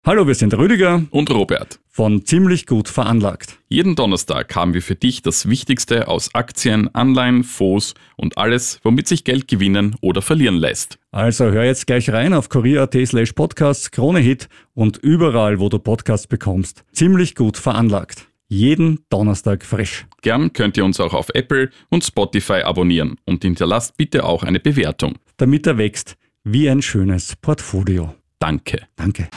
Hallo, wir sind Rüdiger und Robert von Ziemlich gut veranlagt. Jeden Donnerstag haben wir für dich das Wichtigste aus Aktien, Anleihen, Fonds und alles, womit sich Geld gewinnen oder verlieren lässt. Also hör jetzt gleich rein auf kurier.at/podcasts, Krone-Hit und überall, wo du Podcasts bekommst. Ziemlich gut veranlagt. Jeden Donnerstag frisch. Gern könnt ihr uns auch auf Apple und Spotify abonnieren und hinterlasst bitte auch eine Bewertung. Damit er wächst wie ein schönes Portfolio. Danke. Danke.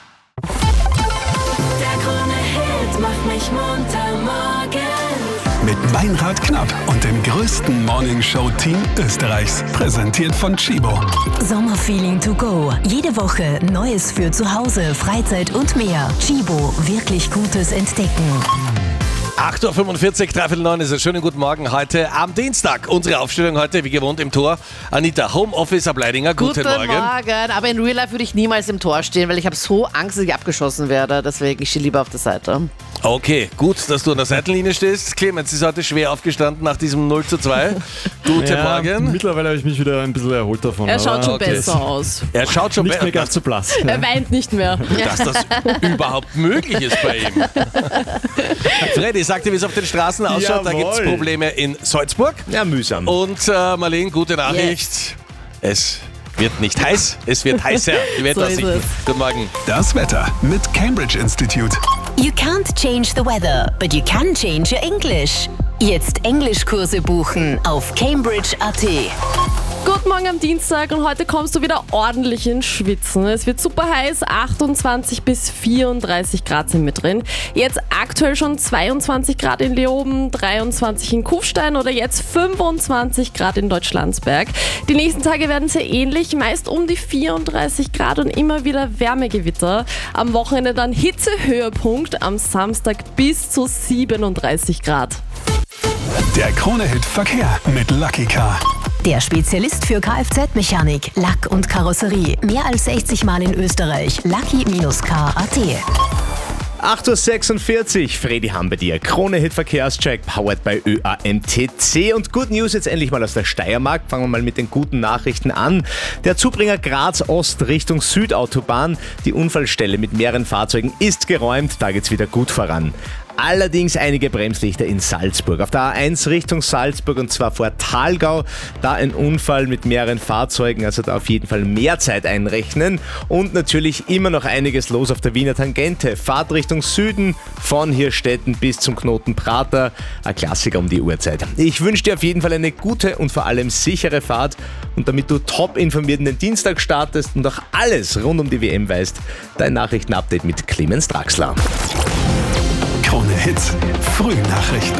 Der Krone-Hit macht mich munter morgens. Mit Meinrad Knapp und dem größten Morningshow-Team Österreichs. Präsentiert von Chibo. Sommerfeeling to go. Jede Woche Neues für zu Hause, Freizeit und mehr. Chibo, wirklich Gutes entdecken. 8.45 Uhr, 8:45 ist ein schönen guten Morgen heute am Dienstag. Unsere Aufstellung heute, wie gewohnt, im Tor. Anita, Homeoffice ab Leidinger, guten Morgen. Aber in Real Life würde ich niemals im Tor stehen, weil ich habe so Angst, dass ich abgeschossen werde. Deswegen, ich stehe lieber auf der Seite. Okay, gut, dass du an der Seitenlinie stehst. Clemens ist heute schwer aufgestanden nach diesem 0:2. Guten Morgen. Mittlerweile habe ich mich wieder ein bisschen erholt davon. Er schaut schon besser aus. Er schaut schon nicht mehr ganz so blass. Er weint nicht mehr. Dass das überhaupt möglich ist bei ihm. Freddy, sag dir, wie es auf den Straßen ausschaut. Da gibt es Probleme in Salzburg. Ja, mühsam. Und Marlene, gute Nachricht. Es wird nicht heiß, es wird heißer. Die Wetteraussichten. Guten Morgen. Das Wetter mit Cambridge Institute. You can't change the weather, but you can change your English. Jetzt Englischkurse buchen auf Cambridge.at. Guten Morgen am Dienstag und heute kommst du wieder ordentlich ins Schwitzen. Es wird super heiß, 28 bis 34 Grad sind mit drin. Jetzt aktuell schon 22 Grad in Leoben, 23 in Kufstein oder jetzt 25 Grad in Deutschlandsberg. Die nächsten Tage werden sehr ähnlich, meist um die 34 Grad und immer wieder Wärmegewitter. Am Wochenende dann Hitzehöhepunkt, am Samstag bis zu 37 Grad. Der Krone-Hit Verkehr mit Lucky Car. Der Spezialist für Kfz-Mechanik, Lack und Karosserie. Mehr als 60 Mal in Österreich. Lucky-car.at. 8.46 Uhr, Freddy Ham bei dir. Krone-Hit Verkehrscheck, powered by ÖAMTC. Und Good News jetzt endlich mal aus der Steiermark. Fangen wir mal mit den guten Nachrichten an. Der Zubringer Graz Ost Richtung Südautobahn. Die Unfallstelle mit mehreren Fahrzeugen ist geräumt. Da geht's wieder gut voran. Allerdings einige Bremslichter in Salzburg. Auf der A1 Richtung Salzburg und zwar vor Thalgau. Da ein Unfall mit mehreren Fahrzeugen, also da auf jeden Fall mehr Zeit einrechnen. Und natürlich immer noch einiges los auf der Wiener Tangente. Fahrt Richtung Süden von Hirstetten bis zum Knoten Prater. Ein Klassiker um die Uhrzeit. Ich wünsche dir auf jeden Fall eine gute und vor allem sichere Fahrt. Und damit du top informiert in den Dienstag startest und auch alles rund um die WM weißt, dein Nachrichtenupdate mit Clemens Draxler. Krone Hits, Frühnachrichten.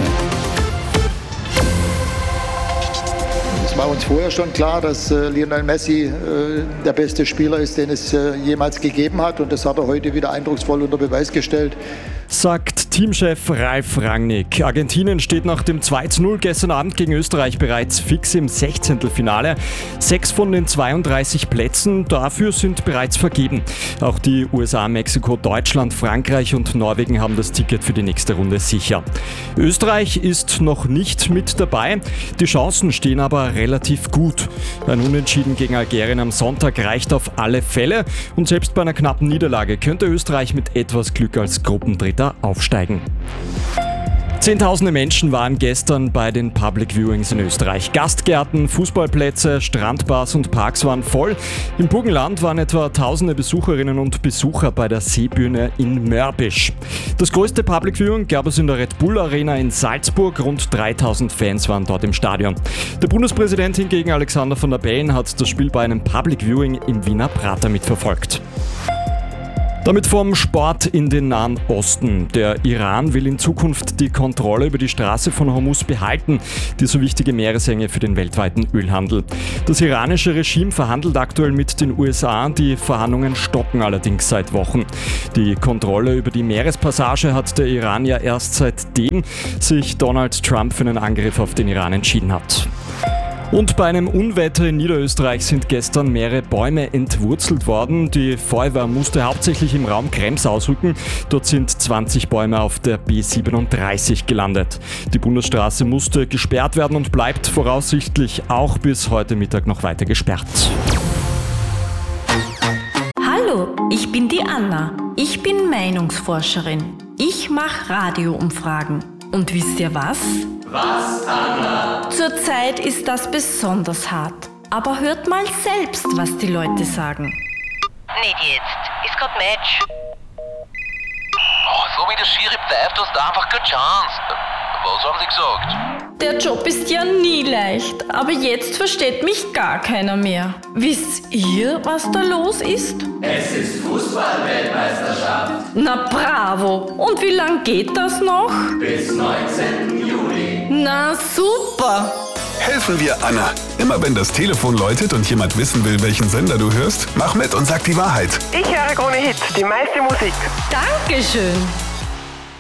Es war uns vorher schon klar, dass Lionel Messi der beste Spieler ist, den es jemals gegeben hat. Und das hat er heute wieder eindrucksvoll unter Beweis gestellt. Sagt Teamchef Ralf Rangnick. Argentinien steht nach dem 2:0 gestern Abend gegen Österreich bereits fix im 16. – 6 von den 32 Plätzen dafür sind bereits vergeben. Auch die USA, Mexiko, Deutschland, Frankreich und Norwegen haben das Ticket für die nächste Runde sicher. Österreich ist noch nicht mit dabei. Die Chancen stehen aber relativ gut. Ein Unentschieden gegen Algerien am Sonntag reicht auf alle Fälle. Und selbst bei einer knappen Niederlage könnte Österreich mit etwas Glück als Gruppendritter aufsteigen. Zehntausende Menschen waren gestern bei den Public Viewings in Österreich. Gastgärten, Fußballplätze, Strandbars und Parks waren voll. Im Burgenland waren etwa tausende Besucherinnen und Besucher bei der Seebühne in Mörbisch. Das größte Public Viewing gab es in der Red Bull Arena in Salzburg. Rund 3000 Fans waren dort im Stadion. Der Bundespräsident hingegen, Alexander Van der Bellen, hat das Spiel bei einem Public Viewing im Wiener Prater mitverfolgt. Damit vom Sport in den Nahen Osten. Der Iran will in Zukunft die Kontrolle über die Straße von Hormuz behalten, die so wichtige Meeresenge für den weltweiten Ölhandel. Das iranische Regime verhandelt aktuell mit den USA, die Verhandlungen stocken allerdings seit Wochen. Die Kontrolle über die Meerespassage hat der Iran ja erst seitdem sich Donald Trump für einen Angriff auf den Iran entschieden hat. Und bei einem Unwetter in Niederösterreich sind gestern mehrere Bäume entwurzelt worden. Die Feuerwehr musste hauptsächlich im Raum Krems ausrücken. Dort sind 20 Bäume auf der B37 gelandet. Die Bundesstraße musste gesperrt werden und bleibt voraussichtlich auch bis heute Mittag noch weiter gesperrt. Hallo, ich bin die Anna. Ich bin Meinungsforscherin. Ich mache Radioumfragen. Und wisst ihr was? Was, Anna? Zurzeit ist das besonders hart. Aber hört mal selbst, was die Leute sagen. Nicht jetzt. Ist grad Match. Oh, so wie der Schiri pfeift, hast du einfach keine Chance. Was haben sie gesagt? Der Job ist ja nie leicht, aber jetzt versteht mich gar keiner mehr. Wisst ihr, was da los ist? Es ist Fußball-Weltmeisterschaft. Na bravo! Und wie lang geht das noch? Bis 19. Juli. Na super! Helfen wir Anna. Immer wenn das Telefon läutet und jemand wissen will, welchen Sender du hörst, mach mit und sag die Wahrheit. Ich höre Krone Hit, die meiste Musik. Dankeschön!